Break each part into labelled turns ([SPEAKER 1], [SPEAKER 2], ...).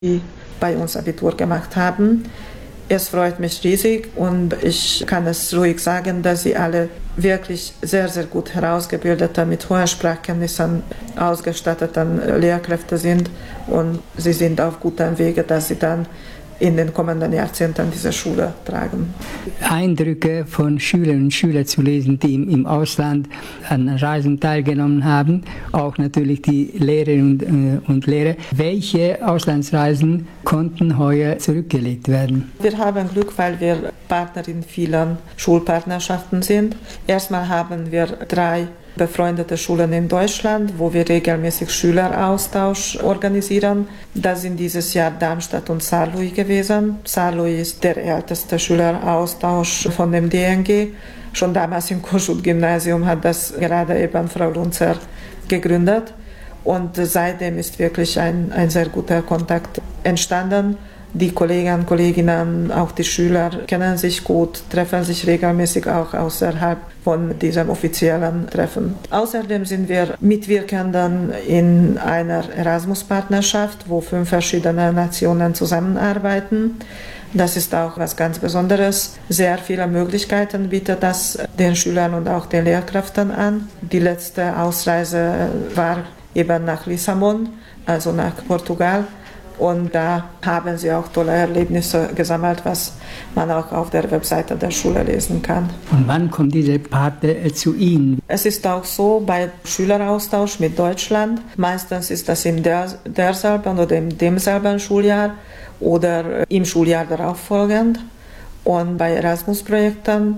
[SPEAKER 1] die bei uns Abitur gemacht haben. Es freut mich riesig und ich kann es ruhig sagen, dass sie alle wirklich sehr, sehr gut herausgebildete, mit hohen Sprachkenntnissen ausgestatteten Lehrkräfte sind und sie sind auf gutem Wege, dass sie dann in den kommenden Jahrzehnten diese Schule tragen.
[SPEAKER 2] Eindrücke von Schülerinnen und Schülern zu lesen, die im Ausland an Reisen teilgenommen haben, auch natürlich die Lehrerinnen und Lehrer. Welche Auslandsreisen konnten heuer zurückgelegt werden?
[SPEAKER 1] Wir haben Glück, weil wir Partner in vielen Schulpartnerschaften sind. Erstmal haben wir 3 befreundete Schulen in Deutschland, wo wir regelmäßig Schüleraustausch organisieren. Das sind dieses Jahr Darmstadt und Saarlouis gewesen. Saarlouis ist der älteste Schüleraustausch von dem DNG. Schon damals im Kossuth-Gymnasium hat das gerade eben Frau Lunzer gegründet. Und seitdem ist wirklich ein sehr guter Kontakt entstanden. Die Kollegen, Kolleginnen, auch die Schüler kennen sich gut, treffen sich regelmäßig auch außerhalb von diesem offiziellen Treffen. Außerdem sind wir Mitwirkenden in einer Erasmus-Partnerschaft, wo 5 verschiedene Nationen zusammenarbeiten. Das ist auch was ganz Besonderes. Sehr viele Möglichkeiten bietet das den Schülern und auch den Lehrkräften an. Die letzte Ausreise war eben nach Lissabon, also nach Portugal. Und da haben sie auch tolle Erlebnisse gesammelt, was man auch auf der Webseite der Schule lesen kann.
[SPEAKER 2] Und wann kommt diese Partner zu Ihnen?
[SPEAKER 1] Es ist auch so bei Schüleraustausch mit Deutschland. Meistens ist das in derselben oder in demselben Schuljahr oder im Schuljahr darauf folgend. Und bei Erasmus-Projekten,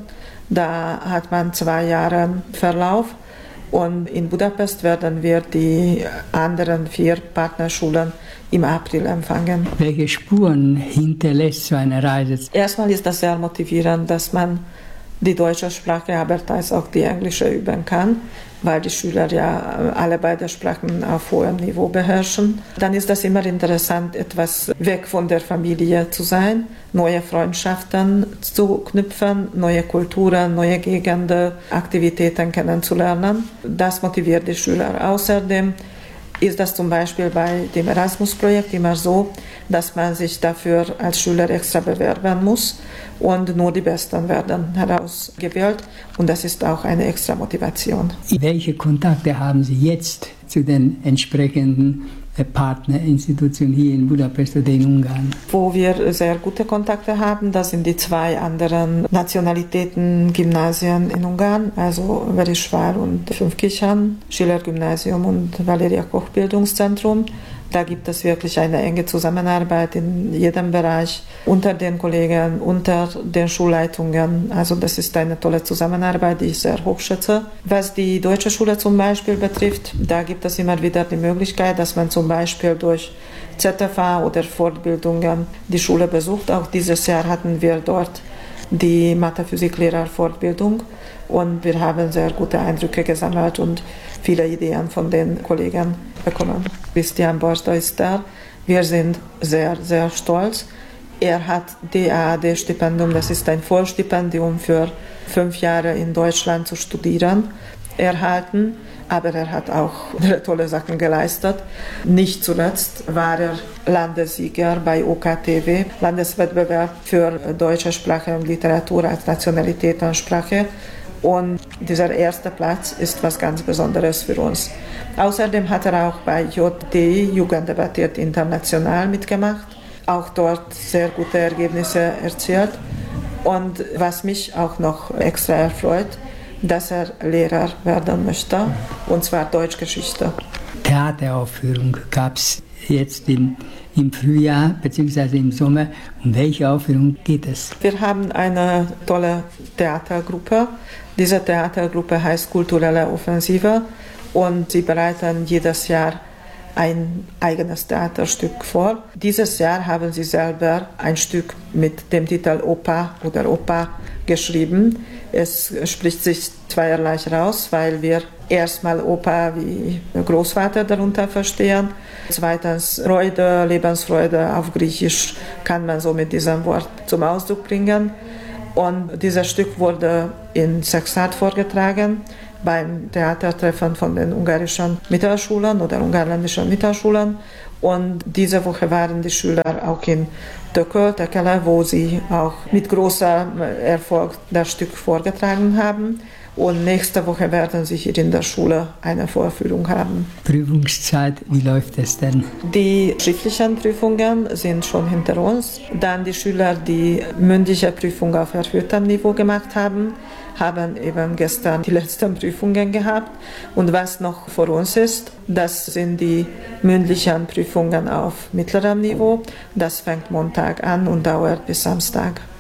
[SPEAKER 1] da hat man 2 Jahre Verlauf. Und in Budapest werden wir die anderen 4 Partnerschulen im April empfangen.
[SPEAKER 2] Welche Spuren hinterlässt so eine Reise?
[SPEAKER 1] Erstmal ist das sehr motivierend, dass man die deutsche Sprache, aber teils auch die englische üben kann, weil die Schüler ja alle beide Sprachen auf hohem Niveau beherrschen. Dann ist das immer interessant, etwas weg von der Familie zu sein, neue Freundschaften zu knüpfen, neue Kulturen, neue Gegenden, Aktivitäten kennenzulernen. Das motiviert die Schüler. Außerdem ist das zum Beispiel bei dem Erasmus-Projekt immer so, dass man sich dafür als Schüler extra bewerben muss und nur die Besten werden herausgewählt und das ist auch eine extra Motivation.
[SPEAKER 2] Welche Kontakte haben Sie jetzt zu den entsprechenden Partnerinstitutionen hier in Budapest oder in Ungarn?
[SPEAKER 1] Wo wir sehr gute Kontakte haben, das sind die 2 anderen Nationalitäten-Gymnasien in Ungarn, also Verisvár und Fünfkirchen, Schiller-Gymnasium und Valeria-Koch-Bildungszentrum. Da gibt es wirklich eine enge Zusammenarbeit in jedem Bereich, unter den Kollegen, unter den Schulleitungen. Also das ist eine tolle Zusammenarbeit, die ich sehr hochschätze. Was die deutsche Schule zum Beispiel betrifft, da gibt es immer wieder die Möglichkeit, dass man zum Beispiel durch ZFA oder Fortbildungen die Schule besucht. Auch dieses Jahr hatten wir dort die Mathe-Physik-Lehrer-Fortbildung und wir haben sehr gute Eindrücke gesammelt und viele Ideen von den Kollegen bekommen. Christian Borsda ist da. Wir sind sehr, sehr stolz. Er hat DAAD-Stipendium, das ist ein Vollstipendium für 5 Jahre in Deutschland zu studieren, erhalten. Aber er hat auch tolle Sachen geleistet. Nicht zuletzt war er Landessieger bei OKTW, Landeswettbewerb für deutsche Sprache und Literatur als Nationalitätensprache. Und dieser erste Platz ist was ganz Besonderes für uns. Außerdem hat er auch bei JDI, Jugend debattiert international, mitgemacht. Auch dort sehr gute Ergebnisse erzielt. Und was mich auch noch extra erfreut, dass er Lehrer werden möchte, und zwar Deutschgeschichte.
[SPEAKER 2] Theateraufführung gab es jetzt im Frühjahr bzw. im Sommer. Um welche Aufführung geht es?
[SPEAKER 1] Wir haben eine tolle Theatergruppe. Diese Theatergruppe heißt Kulturelle Offensive und sie bereiten jedes Jahr ein eigenes Theaterstück vor. Dieses Jahr haben sie selber ein Stück mit dem Titel Opa oder Opa geschrieben. Es spricht sich zweierlei raus, weil wir erstmal Opa wie Großvater darunter verstehen. Zweitens Freude, Lebensfreude auf Griechisch kann man so mit diesem Wort zum Ausdruck bringen. Und dieses Stück wurde in Sexart vorgetragen beim Theatertreffen von den ungarischen Mittelschulen oder ungarländischen Mittelschulen. Und diese Woche waren die Schüler auch in Töckele, wo sie auch mit großem Erfolg das Stück vorgetragen haben. Und nächste Woche werden sie hier in der Schule eine Vorführung haben.
[SPEAKER 2] Prüfungszeit, wie läuft es denn?
[SPEAKER 1] Die schriftlichen Prüfungen sind schon hinter uns. Dann die Schüler, die mündliche Prüfung auf erhöhtem Niveau gemacht haben, haben eben gestern die letzten Prüfungen gehabt. Und was noch vor uns ist, das sind die mündlichen Prüfungen auf mittlerem Niveau. Das fängt Montag an und dauert bis Samstag.